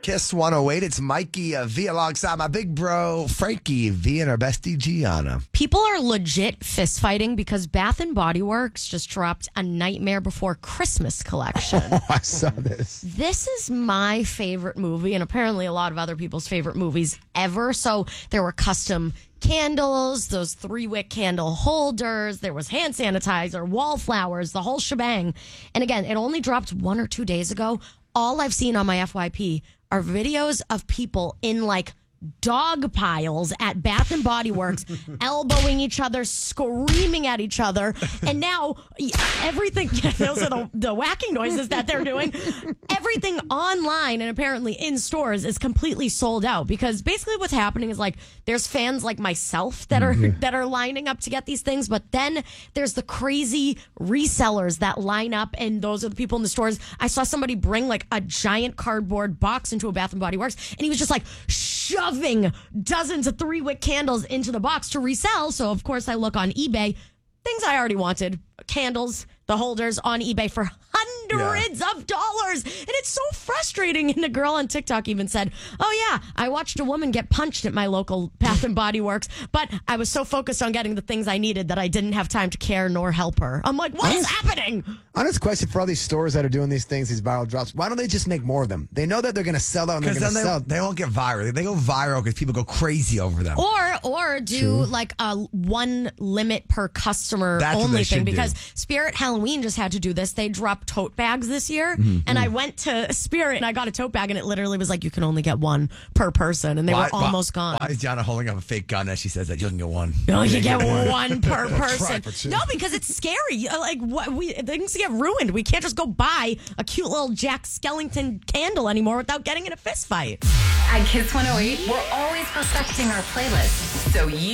Kiss 108. It's Mikey V alongside my big bro, Frankie V, and our bestie, Gianna. People are legit fist fighting because Bath and Body Works just dropped a Nightmare Before Christmas collection. Oh, I saw this. This is my favorite movie, and apparently a lot of other people's favorite movies ever. So there were custom candles, those 3-wick candle holders, there was hand sanitizer, wallflowers, the whole shebang. And again, it only dropped 1 or 2 days ago. All I've seen on my FYP are videos of people in like dog piles at Bath and Body Works, elbowing each other, screaming at each other. And now everything, those are the whacking noises that they're doing. Everything online and apparently in stores is completely sold out because basically what's happening is like there's fans like myself that are lining up to get these things, but then there's the crazy resellers that line up, and those are the people in the stores. I saw somebody bring like a giant cardboard box into a Bath and Body Works, and he was just like shoving dozens of 3-wick candles into the box to resell. So of course I look on eBay, things I already wanted, candles, the holders on eBay for hundreds of dollars. And it's so frustrating. And a girl on TikTok even said, oh yeah, I watched a woman get punched at my local Bath and Body Works, but I was so focused on getting the things I needed that I didn't have time to care nor help her. I'm like, what is happening? Honest question for all these stores that are doing these things, these viral drops, why don't they just make more of them? They know that they're going to sell out and they're going to sell. They won't get viral. They go viral because people go crazy over them. Or do like a one limit per customer only thing, because Spirit Halloween just had to do this. They dropped tote bags this year, and I went to Spirit and I got a tote bag, and it literally was like you can only get one per person, and they were almost gone. Why is Gianna holding up a fake gun as she says that you can get one? No, you get one per person. No, because it's scary. Like things get ruined. We can't just go buy a cute little Jack Skellington candle anymore without getting in a fist fight. At Kiss 108, we're always perfecting our playlist, so you